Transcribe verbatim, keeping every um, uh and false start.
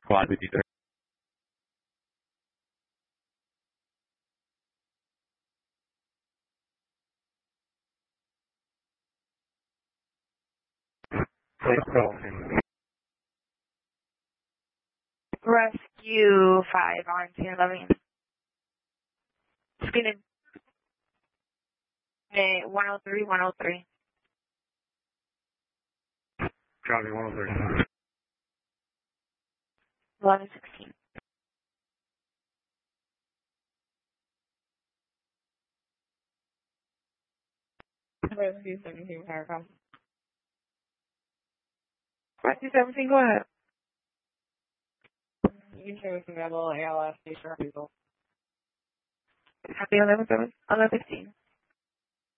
quantity there. Rescue five on scene eleven. Screening. Hey, one oh three, one oh three. Copy, one oh three. eleven sixteen. Rescue seventeen, Paracom. Rescue seventeen, go ahead. You can show us some level A L S, station people. Happy eleven seven, eleven fifteen.